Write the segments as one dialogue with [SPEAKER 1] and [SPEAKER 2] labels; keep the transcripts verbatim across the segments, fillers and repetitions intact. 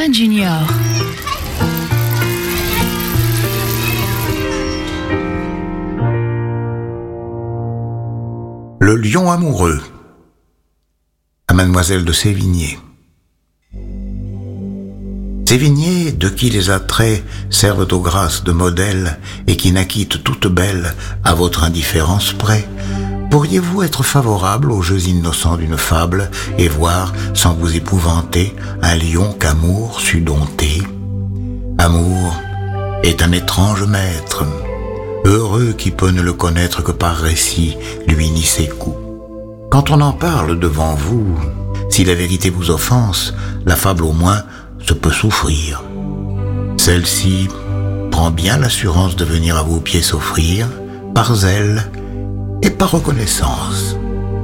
[SPEAKER 1] Alain Junior.
[SPEAKER 2] Le lion amoureux à Mademoiselle de Sévigné. Sévigné, de qui les attraits servent aux grâces de modèle et qui naquîtes toute belle à votre indifférence près, pourriez-vous être favorable aux jeux innocents d'une fable et voir, sans vous épouvanter, un lion qu'amour sut dompter? Amour est un étrange maître, heureux qui peut ne le connaître que par récit, lui ni ses coups. Quand on en parle devant vous, si la vérité vous offense, la fable au moins se peut souffrir. Celle-ci prend bien l'assurance de venir à vos pieds s'offrir, par zèle et par reconnaissance.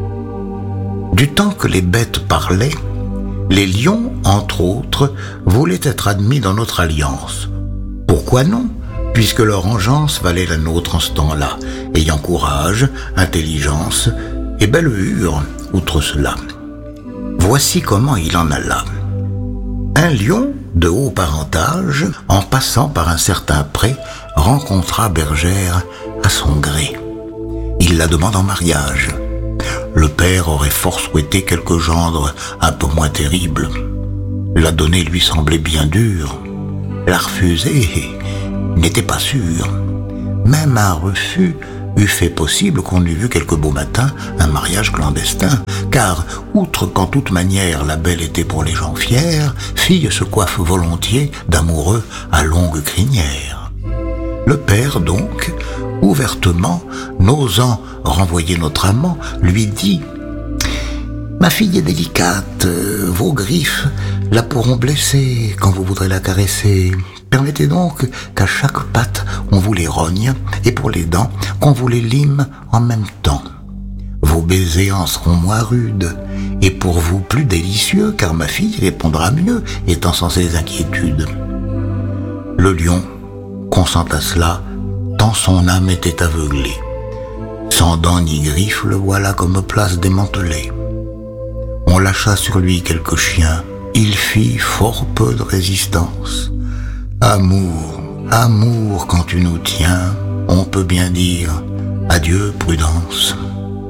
[SPEAKER 2] Du temps que les bêtes parlaient, les lions, entre autres, voulaient être admis dans notre alliance. Pourquoi non ? Puisque leur engeance valait la nôtre en ce temps-là, ayant courage, intelligence et belle hure, outre cela. Voici comment il en alla. Un lion de haut parentage, en passant par un certain pré, rencontra bergère à son gré. Il la demande en mariage. Le père aurait fort souhaité quelque gendre un peu moins terrible. La donner lui semblait bien dur. La refuser n'était pas sûr. Même un refus eût fait possible qu'on eût vu quelque beau matin un mariage clandestin, car, outre qu'en toute manière la belle était pour les gens fiers, fille se coiffe volontiers d'amoureux à longue crinière. Le père donc, ouvertement, n'osant renvoyer notre amant, lui dit « Ma fille est délicate, vos griffes la pourront blesser quand vous voudrez la caresser. Permettez donc qu'à chaque patte on vous les rogne, et pour les dents, qu'on vous les lime en même temps. Vos baisers en seront moins rudes, et pour vous plus délicieux, car ma fille répondra mieux, étant sans ses inquiétudes. » Le lion consent à cela, tant son âme était aveuglée. Sans dents ni griffes, le voilà comme place démantelée. On lâcha sur lui quelques chiens, il fit fort peu de résistance. Amour, amour, quand tu nous tiens, on peut bien dire adieu prudence.